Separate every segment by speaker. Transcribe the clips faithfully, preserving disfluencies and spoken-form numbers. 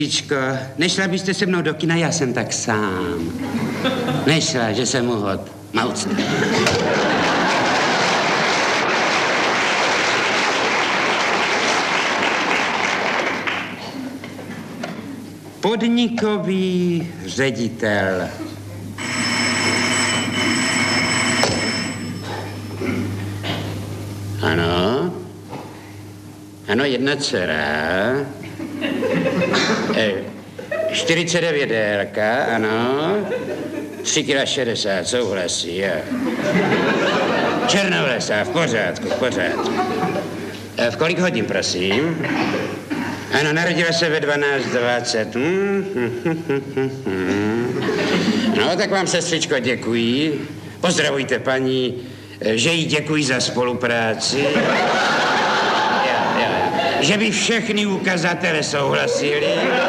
Speaker 1: Čičko, nešla byste se mnou do kina, já jsem tak sám. Nešla, že jsem uhod. Mauc. Podnikový ředitel. Ano. Ano, jedna dcera. E, čtyřicet devět délka, ano. tři kila šedesát, souhlasí, jo. Černovlesá, v pořádku, v pořádku. E, v kolik hodin, prosím? Ano, narodila se ve dvanáct dvacet. Hmm, hm, hm, hm, hm. No, tak vám, sestřičko, děkuji. Pozdravujte paní, že jí děkuji za spolupráci. Že by všechny ukazatele souhlasili.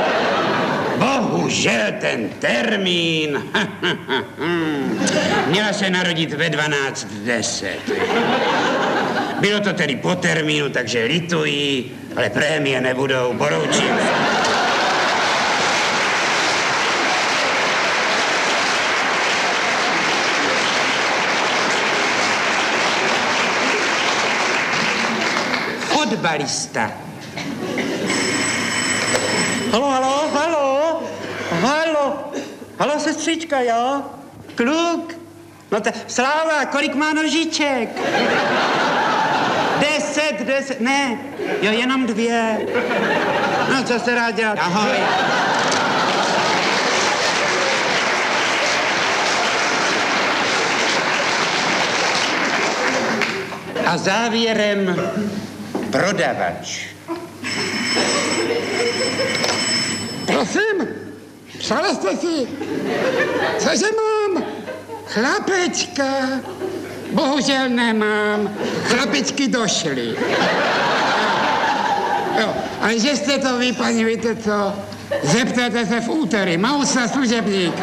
Speaker 1: Bohužel ten termín. Měla se narodit ve dvanáct deset. Bylo to tedy po termínu, takže lituji, ale prémie nebudou, poroučím. Fotbalista.
Speaker 2: Halo, halo, halo, halo, halo, sestřička, jo?
Speaker 1: Kluk. No to, Sláva, kolik má nožiček? Deset, deset, ne, jo, jenom dvě. No, co se rád dělat? Ahoj. A závěrem prodavač.
Speaker 3: Prosím, přáli jste si, cože mám? Chlapečka. Bohužel nemám. Chlapečky došly. Jo, a že jste to vy, paní, víte co? Zeptejte se v úterý. Mausa, služebník.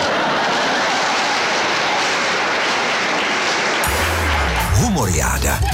Speaker 4: Humoriáda.